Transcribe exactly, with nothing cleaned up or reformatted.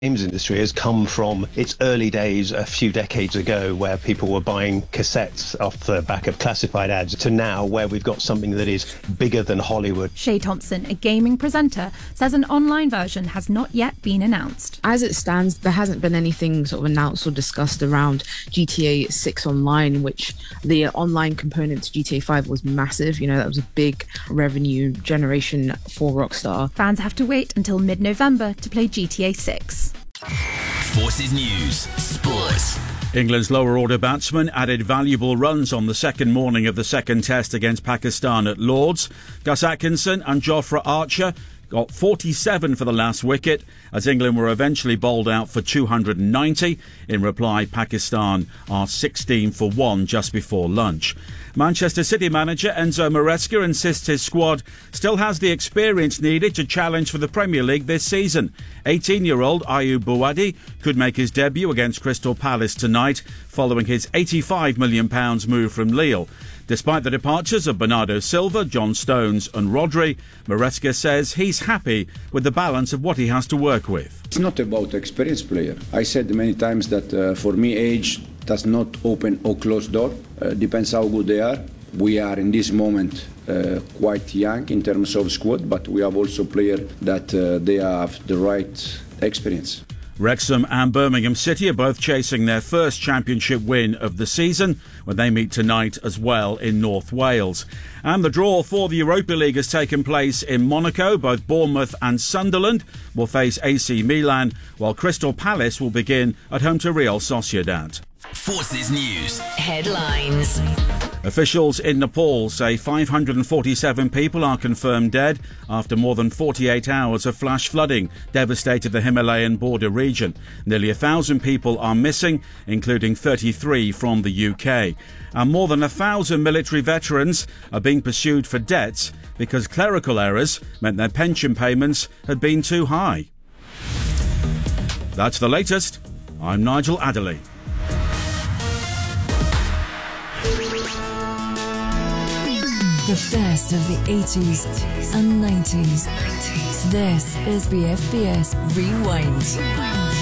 games industry has come from its early days a few decades ago, where people were buying cassettes off the back of classified ads, to now where we've got something that is bigger than Hollywood. Shay Thompson, a gaming presenter, says an online version has not yet been announced. As it stands, there hasn't been anything sort of announced or discussed around G T A six Online, which the online component to G T A five was massive. You know, that was a big revenue generation for Rockstar. Fans have to wait until mid-November to play G T A six. Forces News Sport. England's lower order batsmen added valuable runs on the second morning of the second test against Pakistan at Lords. Gus Atkinson and Jofra Archer got forty-seven for the last wicket, as England were eventually bowled out for two hundred ninety. In reply, Pakistan are sixteen for one just before lunch. Manchester City manager Enzo Maresca insists his squad still has the experience needed to challenge for the Premier League this season. eighteen-year-old Ayub Buwadi could make his debut against Crystal Palace tonight, following his eighty-five million pounds move from Lille. Despite the departures of Bernardo Silva, John Stones and Rodri, Maresca says he's happy with the balance of what he has to work with. It's not about experienced player. I said many times that uh, for me age does not open or close door. Uh, depends how good they are. We are in this moment uh, quite young in terms of squad, but we have also players that uh, they have the right experience. Wrexham and Birmingham City are both chasing their first championship win of the season when they meet tonight as well in North Wales. And the draw for the Europa League has taken place in Monaco. Both Bournemouth and Sunderland will face A C Milan, while Crystal Palace will begin at home to Real Sociedad. Forces News Headlines. Officials in Nepal say five hundred forty-seven people are confirmed dead after more than forty-eight hours of flash flooding devastated the Himalayan border region. Nearly a thousand people are missing, including thirty-three from the U K. And more than a thousand military veterans are being pursued for debts because clerical errors meant their pension payments had been too high. That's the latest. I'm Nigel Adderley. The best of the eighties and nineties. This is B F B S Rewind.